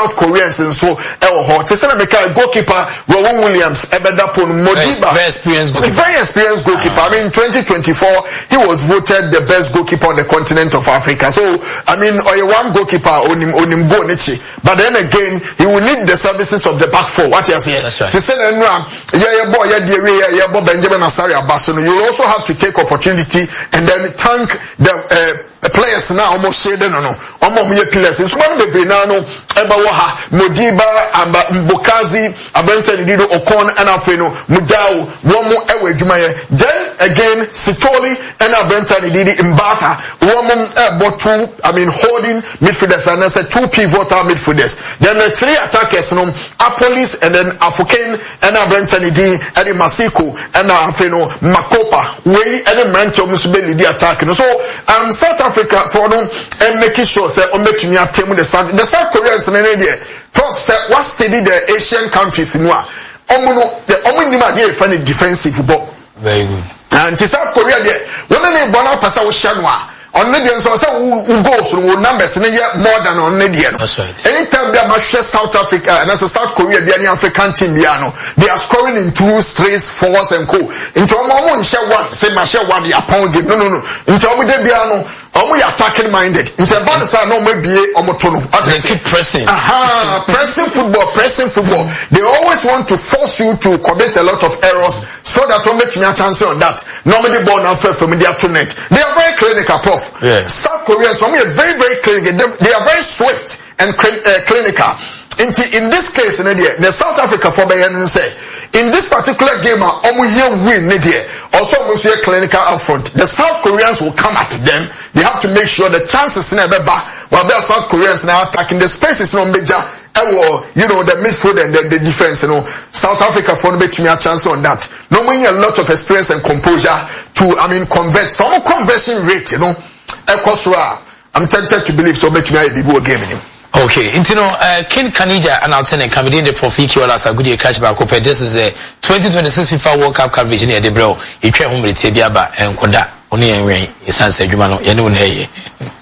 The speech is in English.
South Koreans and so hot. They said goalkeeper Rowan Williams, Ebedapon Modiba. Very experienced goalkeeper. I mean 2024 he was voted the best goalkeeper on the continent of Africa. So I mean one goalkeeper Onimbo Nichi. But then again he will need the services of the back four. What you say? That's right. Benjamin Asari Abasono. You will also have to take opportunity and then thank the players now almost shaded no almost pillars in one of the Benano Ebawaha Modiba Mbokazi Abrenta Dido Okon and Afeno Mudao Romo Ewe Jumaye. Then again Sitoli and Abrenta Didi Mbata Romo Botu holding midfielders and that's a 2 pivotal midfielders. Then the 3 attackers Apolis and then Afoken and Abrenta Didi and Masiko and Afeno Makopa way and Mancho Musubeli the attack. So South Africa for them and making sure that on making me tell the South Koreans and any day. Prof said what study the Asian countries in what the only idea for defensive football. Very good. And South Korea there when they born up as Shanwa on the so who goes through numbers in a year more than on the That's right. Anytime they must share South Africa and as a South Korea, the African team, they are scoring in 2s, 3s, 4s and co. Into a moment, share one, say my share one, the upon game. No. Into a Biano, we attacking minded. Into a bonus, no, maybe Omotono. They keep pressing. Pressing football. They always want to force you to commit a lot of errors so that don't make me a chance on that. Normally born out from the net. They are very clinical, Prof. Yeah. South Koreans, for me, are very, very clinical. They are very swift and clinical. In this case, the South Africa for Bayern say, in this particular game, win also almost a clinical up front. The South Koreans will come at them. They have to make sure the chances never back while the South Koreans now attacking the spaces no major. The midfield and the defense, South Africa for me a chance on that. Normally a lot of experience and composure to, convert some conversion rate, I'm tempted to believe so much me a game. Okay, Ken Kanija and Alternate Comedy the Profiki as a good catch back. This is the 2026 FIFA World Cup coverage near the bro. You can't home with Tibiaba and Koda, only and rain. It's answered, you know,